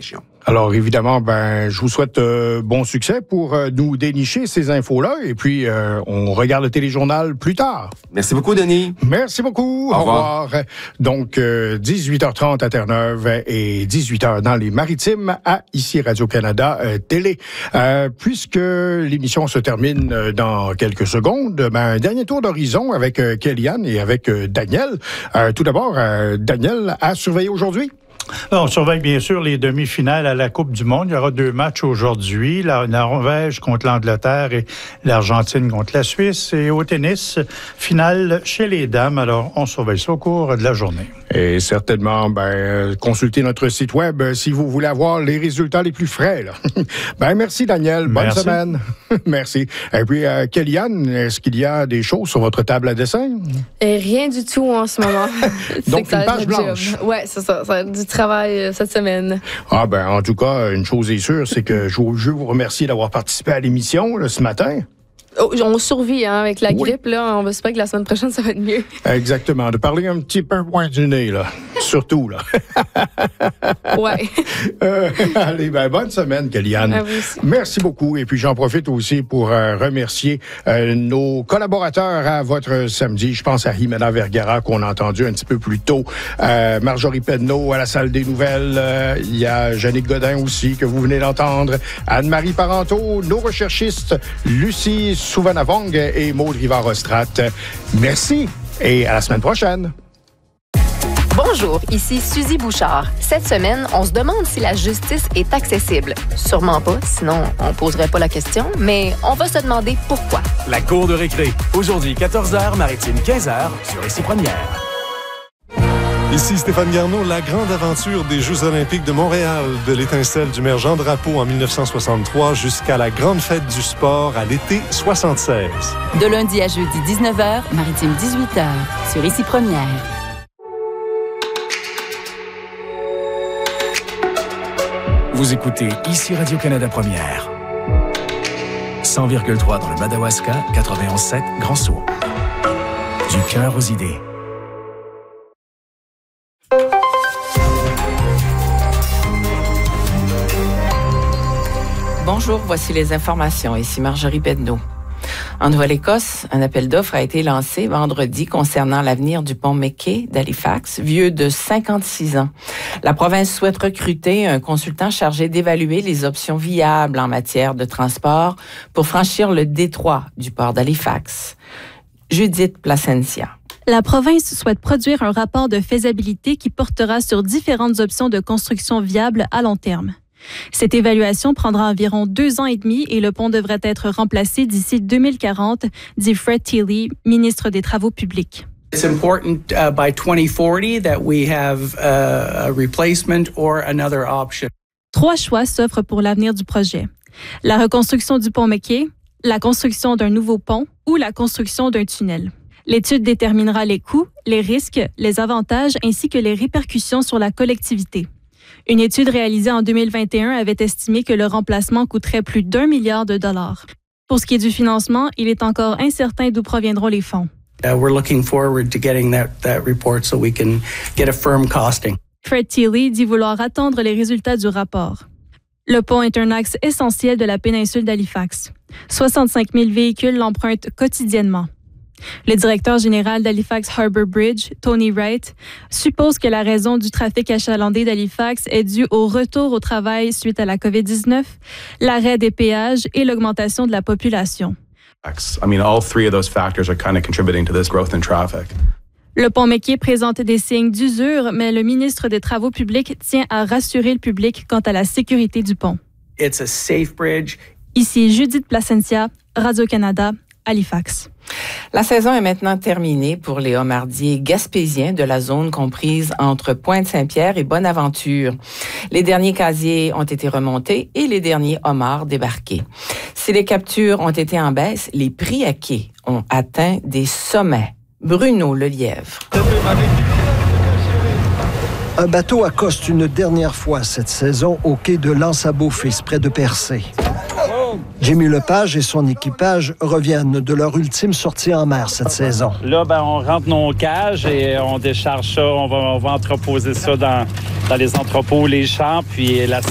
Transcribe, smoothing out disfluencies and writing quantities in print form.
région. Alors, évidemment, je vous souhaite bon succès pour nous dénicher ces infos-là. Et puis, on regarde le téléjournal plus tard. Merci beaucoup, Denis. Merci beaucoup. Au revoir. Donc, 18h30 à Terre-Neuve et 18h dans les Maritimes à ici Radio-Canada Télé. Puisque l'émission se termine dans quelques secondes, un dernier tour d'horizon avec Kellyanne et avec Daniel. Tout d'abord, Daniel, à surveiller aujourd'hui? On surveille bien sûr les demi-finales à la Coupe du Monde. Il y aura 2 matchs aujourd'hui, la Norvège contre l'Angleterre et l'Argentine contre la Suisse. Et au tennis, finale chez les dames. Alors, on surveille ça au cours de la journée. Et certainement, consultez notre site web si vous voulez avoir les résultats les plus frais. Là. Merci Daniel, bonne semaine. Merci. Et puis, Kellyanne, est-ce qu'il y a des choses sur votre table à dessin? Rien du tout en ce moment. Donc, une page blanche. Oui, c'est ça. Ça va être du travail cette semaine. En tout cas, une chose est sûre, c'est que je veux vous remercier d'avoir participé à l'émission là, ce matin. On survit avec la grippe. Là. On va espérer que la semaine prochaine, ça va être mieux. Exactement. De parler un petit peu moins du nez, là. Surtout, là. Ouais. Allez, bonne semaine, Kellyanne. À vous aussi. Merci beaucoup. Et puis, j'en profite aussi pour remercier nos collaborateurs à votre samedi. Je pense à Jimena Vergara, qu'on a entendu un petit peu plus tôt. Marjorie Pedneau à la salle des nouvelles. Il y a Jannick Godin aussi, que vous venez d'entendre. Anne-Marie Parenteau, nos recherchistes, Lucie Souvanavong et Maud Rivard-Ostrat. Merci et à la semaine prochaine. Bonjour, ici Suzy Bouchard. Cette semaine, on se demande si la justice est accessible. Sûrement pas, sinon on poserait pas la question, mais on va se demander pourquoi. La cour de récré. Aujourd'hui, 14h, Maritime 15h, sur Ici Première. Ici Stéphane Garneau, la grande aventure des Jeux olympiques de Montréal, de l'étincelle du maire Jean Drapeau en 1963 jusqu'à la grande fête du sport à l'été 76. De lundi à jeudi 19h, Maritime 18h, sur Ici Première. Vous écoutez Ici Radio-Canada Première. 100,3 dans le Madawaska, 91,7 Grand-Sault. Du cœur aux idées. Bonjour, voici les informations. Ici Marjorie Pedneau. En Nouvelle-Écosse, un appel d'offres a été lancé vendredi concernant l'avenir du pont McKay d'Halifax, vieux de 56 ans. La province souhaite recruter un consultant chargé d'évaluer les options viables en matière de transport pour franchir le détroit du port d'Halifax. Judith Placencia. La province souhaite produire un rapport de faisabilité qui portera sur différentes options de construction viables à long terme. Cette évaluation prendra environ 2 ans et demi et le pont devrait être remplacé d'ici 2040, dit Fred Teeley, ministre des Travaux publics. It's important by 2040 that we have a replacement or another option. 3 choix s'offrent pour l'avenir du projet. La reconstruction du pont McKay, la construction d'un nouveau pont ou la construction d'un tunnel. L'étude déterminera les coûts, les risques, les avantages ainsi que les répercussions sur la collectivité. Une étude réalisée en 2021 avait estimé que le remplacement coûterait plus d'1 milliard de dollars. Pour ce qui est du financement, il est encore incertain d'où proviendront les fonds. We're looking forward to getting that report so we can get a firm costing. Fred Teeley dit vouloir attendre les résultats du rapport. Le pont est un axe essentiel de la péninsule d'Halifax. 65 000 véhicules l'empruntent quotidiennement. Le directeur général d'Halifax Harbour Bridge, Tony Wright, suppose que la raison du trafic achalandé d'Halifax est due au retour au travail suite à la COVID-19, l'arrêt des péages et l'augmentation de la population. All 3 of those factors are kind of contributing to this growth in traffic. Le pont McKay présente des signes d'usure, mais le ministre des Travaux publics tient à rassurer le public quant à la sécurité du pont. It's a safe bridge. Ici Judith Placencia, Radio-Canada, Halifax. La saison est maintenant terminée pour les homardiers gaspésiens de la zone comprise entre Pointe-Saint-Pierre et Bonaventure. Les derniers casiers ont été remontés et les derniers homards débarqués. Si les captures ont été en baisse, les prix à quai ont atteint des sommets. Bruno Lelièvre. Un bateau accoste une dernière fois cette saison au quai de l'Anse-à-Beaufils, près de Percé. Jimmy Lepage et son équipage reviennent de leur ultime sortie en mer cette saison. Là, on rentre nos cages et on décharge ça. On va entreposer ça dans les entrepôts, les champs. Puis la